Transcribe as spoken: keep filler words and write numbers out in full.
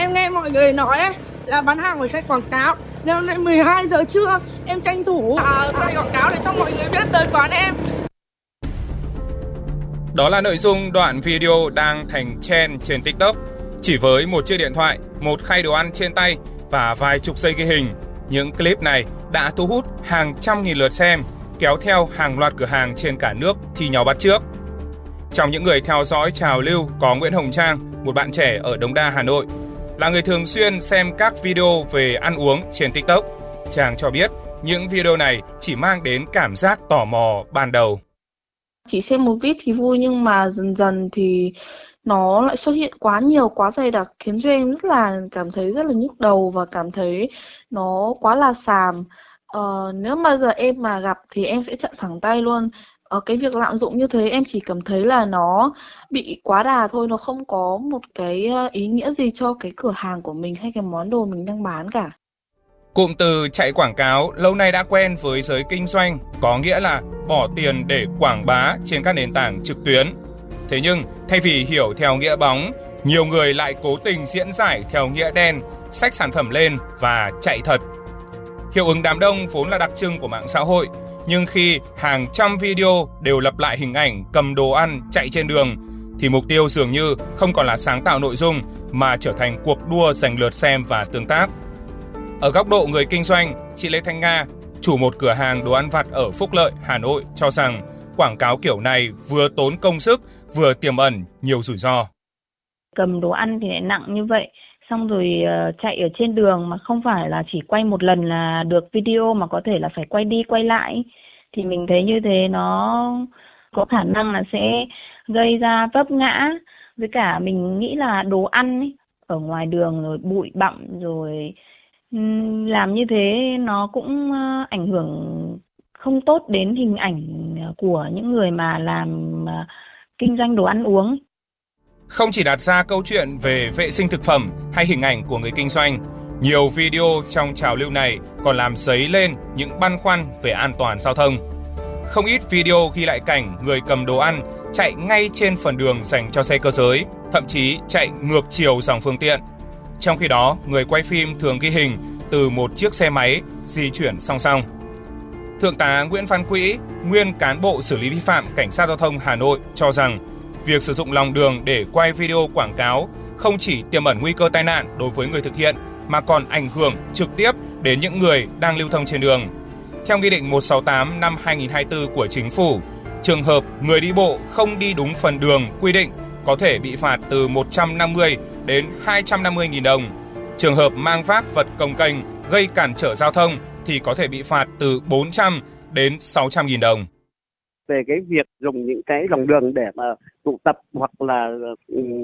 Em nghe mọi người nói ấy, là bán hàng phải chạy quảng cáo. Nếu đến mười hai giờ trưa em tranh thủ à, chạy quảng cáo để cho mọi người biết tới quán em. Đó là nội dung đoạn video đang thành trend trên TikTok. Chỉ với một chiếc điện thoại, một khay đồ ăn trên tay và vài chục giây ghi hình, những clip này đã thu hút hàng trăm nghìn lượt xem, kéo theo hàng loạt cửa hàng trên cả nước thi nhau bắt chước. Trong những người theo dõi trào lưu có Nguyễn Hồng Trang, một bạn trẻ ở Đống Đa, Hà Nội. Là người thường xuyên xem các video về ăn uống trên TikTok, Trang cho biết những video này chỉ mang đến cảm giác tò mò ban đầu. Chỉ xem một vít thì vui, nhưng mà dần dần thì nó lại xuất hiện quá nhiều, quá dày đặc, khiến cho em rất là cảm thấy rất là nhức đầu và cảm thấy nó quá là xàm. Ờ, nếu mà giờ em mà gặp thì em sẽ chặn thẳng tay luôn. Ờ, cái việc lạm dụng như thế em chỉ cảm thấy là nó bị quá đà thôi, nó không có một cái ý nghĩa gì cho cái cửa hàng của mình hay cái món đồ mình đang bán cả. Cụm từ chạy quảng cáo lâu nay đã quen với giới kinh doanh, có nghĩa là bỏ tiền để quảng bá trên các nền tảng trực tuyến. Thế nhưng, thay vì hiểu theo nghĩa bóng, nhiều người lại cố tình diễn giải theo nghĩa đen, xách sản phẩm lên và chạy thật. Hiệu ứng đám đông vốn là đặc trưng của mạng xã hội, nhưng khi hàng trăm video đều lặp lại hình ảnh cầm đồ ăn chạy trên đường, thì mục tiêu dường như không còn là sáng tạo nội dung mà trở thành cuộc đua giành lượt xem và tương tác. Ở góc độ người kinh doanh, chị Lê Thanh Nga, chủ một cửa hàng đồ ăn vặt ở Phúc Lợi, Hà Nội cho rằng quảng cáo kiểu này vừa tốn công sức, vừa tiềm ẩn nhiều rủi ro. Cầm đồ ăn thì lại nặng như vậy, xong rồi chạy ở trên đường mà không phải là chỉ quay một lần là được video mà có thể là phải quay đi quay lại, thì mình thấy như thế nó có khả năng là sẽ gây ra vấp ngã. Với cả mình nghĩ là đồ ăn ấy, ở ngoài đường rồi bụi bặm rồi làm như thế nó cũng ảnh hưởng không tốt đến hình ảnh của những người mà làm kinh doanh đồ ăn uống. Không chỉ đặt ra câu chuyện về vệ sinh thực phẩm hay hình ảnh của người kinh doanh, nhiều video trong trào lưu này còn làm dấy lên những băn khoăn về an toàn giao thông. Không ít video ghi lại cảnh người cầm đồ ăn chạy ngay trên phần đường dành cho xe cơ giới, thậm chí chạy ngược chiều dòng phương tiện. Trong khi đó, người quay phim thường ghi hình từ một chiếc xe máy di chuyển song song. Thượng tá Nguyễn Văn Quỹ, nguyên cán bộ xử lý vi phạm Cảnh sát Giao thông Hà Nội cho rằng việc sử dụng lòng đường để quay video quảng cáo không chỉ tiềm ẩn nguy cơ tai nạn đối với người thực hiện mà còn ảnh hưởng trực tiếp đến những người đang lưu thông trên đường. Theo Nghị định một trăm sáu mươi tám năm hai nghìn không trăm hai mươi tư của Chính phủ, trường hợp người đi bộ không đi đúng phần đường quy định có thể bị phạt từ một trăm năm mươi đến hai trăm năm mươi nghìn đồng. Trường hợp mang vác vật cồng kềnh gây cản trở giao thông thì có thể bị phạt từ bốn trăm đến sáu trăm nghìn đồng. Về cái việc dùng những cái lòng đường để mà tụ tập hoặc là